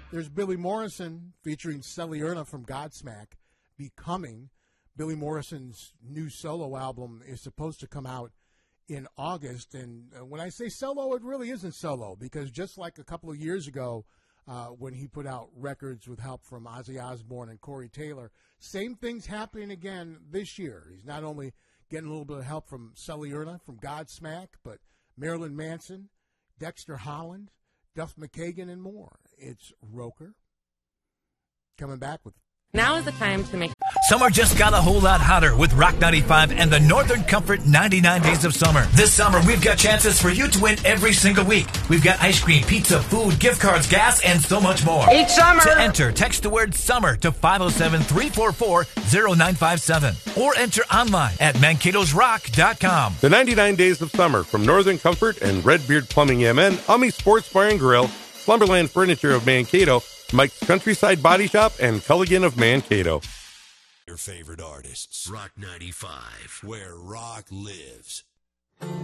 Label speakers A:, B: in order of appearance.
A: There's Billy Morrison featuring Selly Erna from Godsmack, Becoming. Billy Morrison's new solo album is supposed to come out in August. And when I say solo, it really isn't solo, because just like a couple of years ago when he put out records with help from Ozzy Osbourne and Corey Taylor, same thing's happening again this year. He's not only getting a little bit of help from Selly Erna from Godsmack, but Marilyn Manson, Dexter Holland, Duff McKagan, and more. It's Roker coming back with.
B: Now is the time to make.
C: Summer just got a whole lot hotter with Rock 95 and the Northern Comfort 99 Days of Summer. This summer, we've got chances for you to win every single week. We've got ice cream, pizza, food, gift cards, gas, and so much more.
D: Each summer!
C: To enter, text the word SUMMER to 507-344-0957 or enter online at Mankato'sRock.com.
E: The 99 Days of Summer from Northern Comfort and Redbeard Plumbing MN, Ummy Sports Bar and Grill, Slumberland Furniture of Mankato, Mike's Countryside Body Shop, and Culligan of Mankato.
F: Your favorite artists. Rock 95, where rock lives.